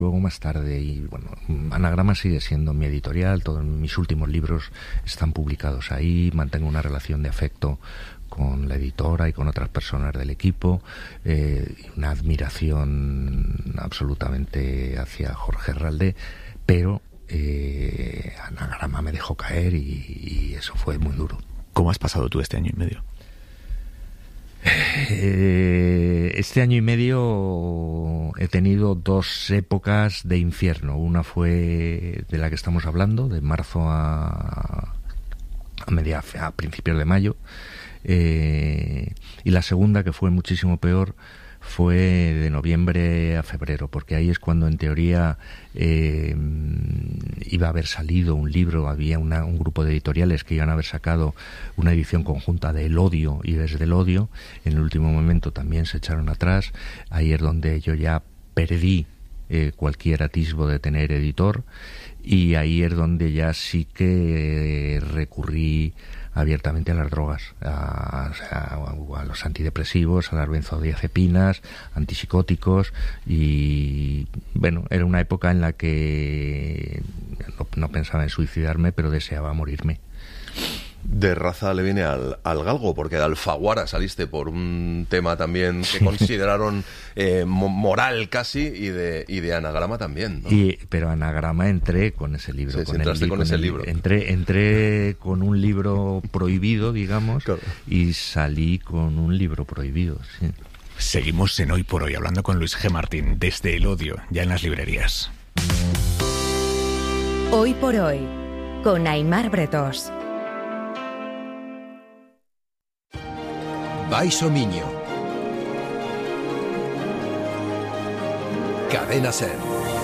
Luego más tarde, y bueno, Anagrama sigue siendo mi editorial, todos mis últimos libros están publicados ahí, mantengo una relación de afecto con la editora y con otras personas del equipo, una admiración absolutamente hacia Jorge Herralde, pero Anagrama me dejó caer y eso fue muy duro. ¿Cómo has pasado tú este año y medio? Este año y medio he tenido dos épocas de infierno. Una fue de la que estamos hablando, de marzo a principios de mayo, y la segunda, que fue muchísimo peor, fue de noviembre a febrero, porque ahí es cuando en teoría iba a haber salido un libro, había un grupo de editoriales que iban a haber sacado una edición conjunta de El Odio y Desde el Odio. En el último momento también se echaron atrás. Ahí es donde yo ya perdí cualquier atisbo de tener editor, y ahí es donde ya sí que recurrí abiertamente a las drogas, a los antidepresivos, a las benzodiazepinas, antipsicóticos, y bueno, era una época en la que no pensaba en suicidarme, pero deseaba morirme. De raza le viene al galgo, porque de Alfaguara saliste por un tema también que consideraron moral casi, y de Anagrama también, ¿no? Pero Anagrama entré con ese libro. Sí, entraste con ese libro. Entré con un libro prohibido, digamos, claro, y salí con un libro prohibido, sí. Seguimos en Hoy por Hoy hablando con Luis G. Martín, Desde el Odio, ya en las librerías. Hoy por Hoy, con Aimar Bretós. Baixo Miño. Cadena SER.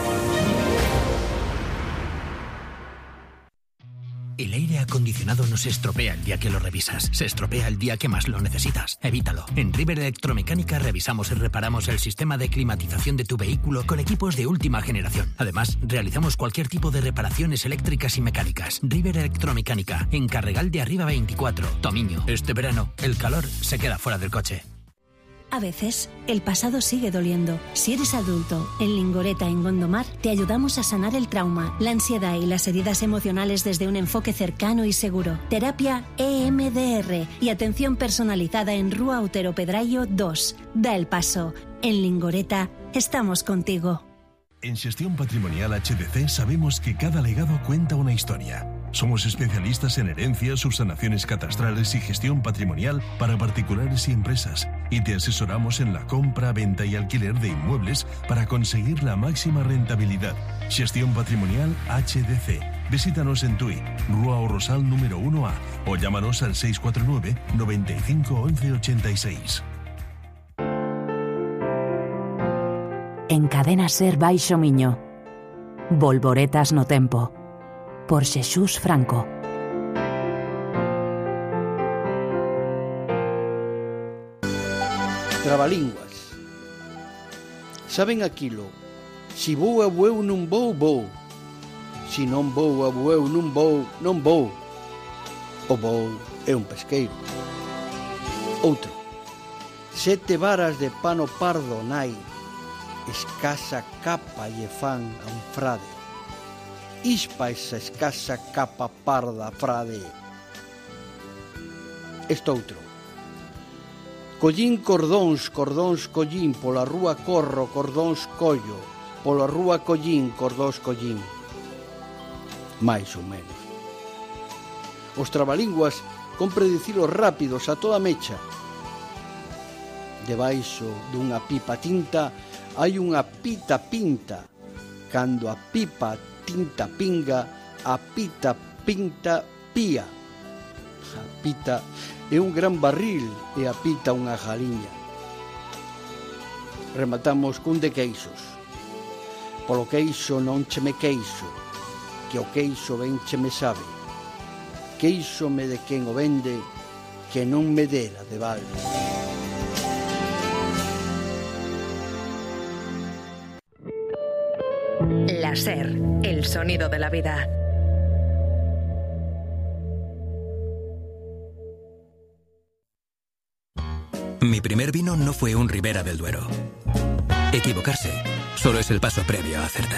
El aire acondicionado no se estropea el día que lo revisas, se estropea el día que más lo necesitas. Evítalo. En River Electromecánica revisamos y reparamos el sistema de climatización de tu vehículo con equipos de última generación. Además, realizamos cualquier tipo de reparaciones eléctricas y mecánicas. River Electromecánica, en Carregal de Arriba 24, Tomiño. Este verano, el calor se queda fuera del coche. A veces, el pasado sigue doliendo. Si eres adulto, en Lingoreta, en Gondomar, te ayudamos a sanar el trauma, la ansiedad y las heridas emocionales desde un enfoque cercano y seguro. Terapia EMDR y atención personalizada en Rúa Otero Pedrayo 2. Da el paso. En Lingoreta, estamos contigo. En Xestión Patrimonial HDC sabemos que cada legado cuenta una historia. Somos especialistas en herencias, subsanaciones catastrales y gestión patrimonial para particulares y empresas, y te asesoramos en la compra, venta y alquiler de inmuebles para conseguir la máxima rentabilidad. Xestión Patrimonial HDC. Visítanos en Tui, Rúa o Rosal número 1A, o llámanos al 649 95 11 86. En Cadena SER Baixo Miño. Volvoretas no tempo. Por Xesús Franco. Trabalínguas. Saben aquilo? Si vou a bueu non vou, vou. Si non vou a bueu non vou, non vou. O vou é un pesqueiro. Outro. 7 varas de pano pardo nai. Escasa capa lle fan a un frade. Ispa esa escasa capa parda, frade. Estoutro. Collín cordóns, cordóns collín, pola rúa corro, cordóns collo, pola rúa collín, cordóns collín. Mais ou menos. Os trabalínguas compre dicilos rápidos a toda mecha. Debaixo dunha pipa tinta hai unha pita pinta. Cando a pipa tinta pinga, a pita pinta pía. A pita é un gran barril e a pita unha jaliña. Rematamos cun de queixos. Polo queixo non che me queixo, que o queixo ben che me sabe. Queixome de quen o vende, que non me dera de balde. La SER, el sonido de la vida. Mi primer vino no fue un Ribera del Duero. Equivocarse Solo es el paso previo a acertar.